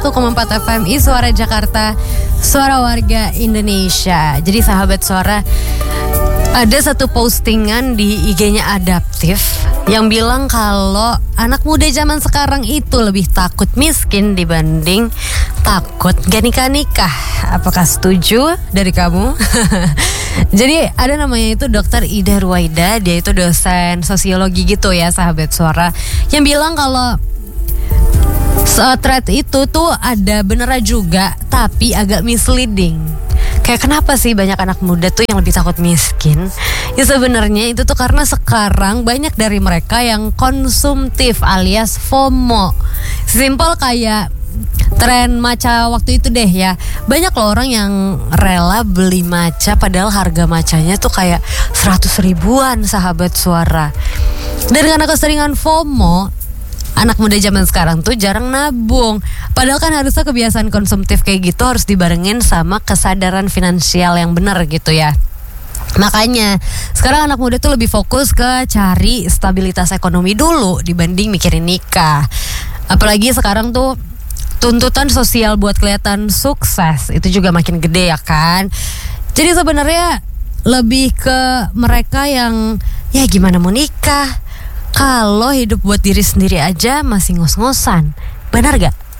1,4 FMI Suara Jakarta, Suara Warga Indonesia. Jadi sahabat suara, ada satu postingan di IG-nya Adaptif yang bilang kalau anak muda zaman sekarang itu lebih takut miskin dibanding takut gak nikah-nikah. Apakah setuju dari kamu? Jadi ada namanya itu Dr. Ida Ruwaida, dia itu dosen sosiologi gitu ya sahabat suara, yang bilang kalau thread itu tuh ada benernya juga, tapi agak misleading. Kayak kenapa sih banyak anak muda tuh yang lebih takut miskin? Ya sebenarnya itu tuh karena sekarang banyak dari mereka yang konsumtif alias FOMO. Simpel kayak tren matcha waktu itu deh ya. Banyak loh orang yang rela beli matcha padahal harga matchanya tuh kayak 100 ribuan sahabat suara. Dan karena keseringan FOMO, anak muda zaman sekarang tuh jarang nabung. Padahal kan harusnya kebiasaan konsumtif kayak gitu harus dibarengin sama kesadaran finansial yang benar gitu ya. Makanya sekarang anak muda tuh lebih fokus ke cari stabilitas ekonomi dulu dibanding mikirin nikah. Apalagi sekarang tuh tuntutan sosial buat kelihatan sukses itu juga makin gede ya kan. Jadi sebenarnya lebih ke mereka yang ya gimana mau nikah kalau hidup buat diri sendiri aja masih ngos-ngosan. Benar gak?